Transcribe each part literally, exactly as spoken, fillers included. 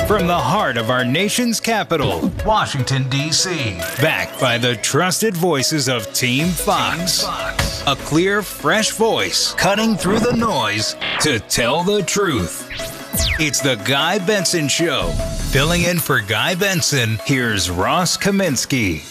From the heart of our nation's capital, Washington, D C, backed by the trusted voices of Team Fox. Team Fox. A clear, fresh voice cutting through the noise to tell the truth. It's the Guy Benson Show. Filling in for Guy Benson, here's Ross Kaminsky.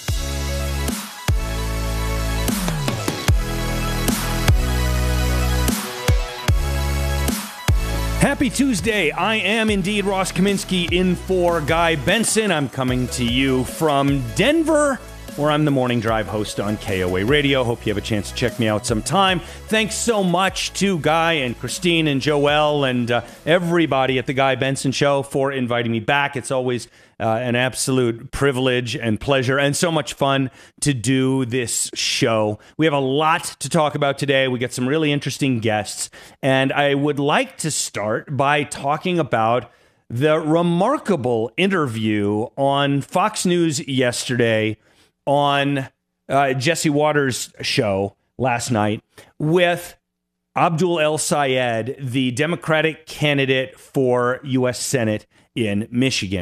Happy Tuesday. I am indeed Ross Kaminsky in for Guy Benson. I'm coming to you from Denver, where I'm the morning drive host on K O A Radio. Hope you have a chance to check me out sometime. Thanks so much to Guy and Christine and Joelle and uh, everybody at the Guy Benson Show for inviting me back. It's always uh, an absolute privilege and pleasure and so much fun to do this show. We have a lot to talk about today. We got some really interesting guests, and I would like to start by talking about the remarkable interview on Fox News yesterday on uh, Jesse Watters' show last night with Abdul El-Sayed, the Democratic candidate for U S Senate in Michigan.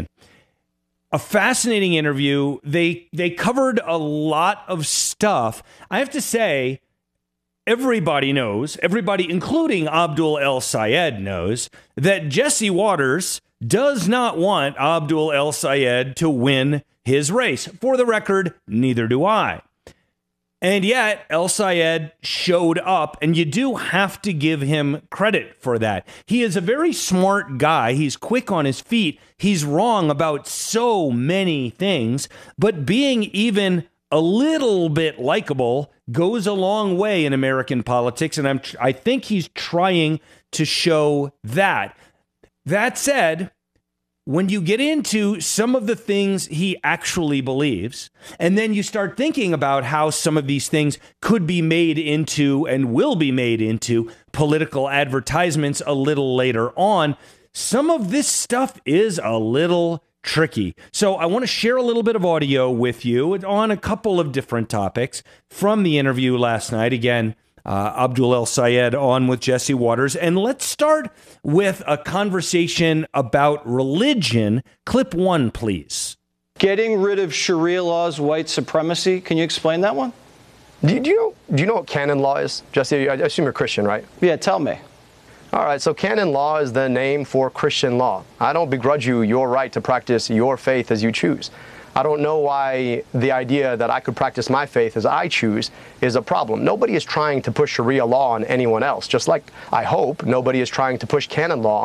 A fascinating interview. They they covered a lot of stuff. I have to say, everybody knows, everybody, including Abdul El-Sayed, knows that Jesse Watters does not want Abdul El-Sayed to win his race. For the record, neither do I. And yet, El-Sayed showed up, and you do have to give him credit for that. He is a very smart guy. He's quick on his feet. He's wrong about so many things, but being even a little bit likable goes a long way in American politics, and I'm, I think he's trying to show that. That said, when you get into some of the things he actually believes, and then you start thinking about how some of these things could be made into and will be made into political advertisements a little later on, some of this stuff is a little tricky. So I want to share a little bit of audio with you on a couple of different topics from the interview last night. Again, Uh, Abdul El-Sayed on with Jesse Watters. And let's start with a conversation about religion. Clip one, please. Getting rid of Sharia laws, white supremacy. Can you explain that one? Do you, do you know, do you know what canon law is? Jesse, I assume you're Christian, right? Yeah, tell me. All right, so canon law is the name for Christian law. I don't begrudge you your right to practice your faith as you choose. I don't know why the idea that I could practice my faith as I choose is a problem. Nobody is trying to push Sharia law on anyone else, just like I hope nobody is trying to push canon law